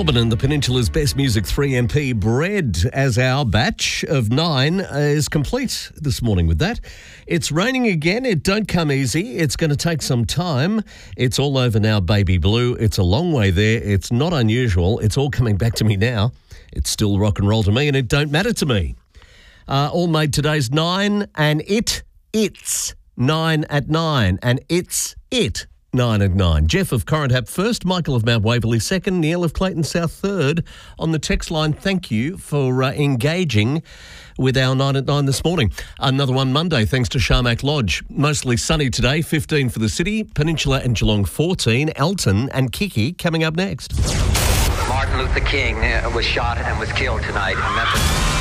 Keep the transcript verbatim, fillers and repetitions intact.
Melbourne and the Peninsula's best music three M P Bread as our batch of nine is complete this morning with that. It's raining again. It don't come easy. It's going to take some time. It's all over now, baby blue. It's a long way there. It's not unusual. It's all coming back to me now. It's still rock and roll to me and it don't matter to me. Uh, all made today's nine and it, it's nine at nine and it's it. Nine and nine. Jeff of Corrindhap first, Michael of Mount Waverley second, Neil of Clayton South third. On the text line, thank you for uh, engaging with our nine at nine this morning. Another one Monday, thanks to Sharmak Lodge. Mostly sunny today, fifteen for the city, Peninsula and Geelong fourteen, Elton and Kiki coming up next. Martin Luther King was shot and was killed tonight in Memphis.